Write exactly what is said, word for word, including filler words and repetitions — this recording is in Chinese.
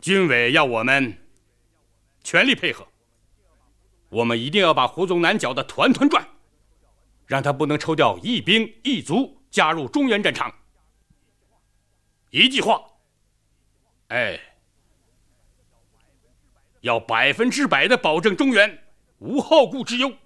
军委要我们全力配合，我们一定要把胡宗南搅得团团转，让他不能抽调一兵一卒加入中原战场。一句话，哎，要百分之百的保证中原无后顾之忧。